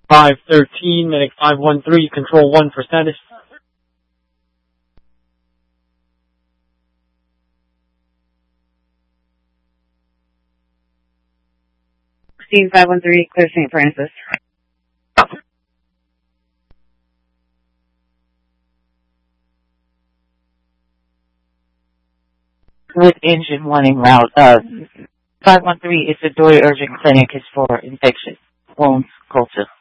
513, Medic 513, Control 1 for status. 513, clear St. Francis. With engine 1 en route, 513 is the Dory Urgent Clinic is for infection, wounds, culture.